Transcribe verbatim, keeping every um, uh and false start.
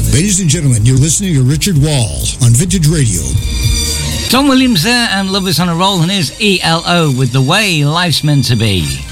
Ladies and gentlemen, you're listening to Richard Wall on Vintage Radio. Don Williams there, and Love Is On A Roll, and here's E L O with The Way Life's Meant To Be.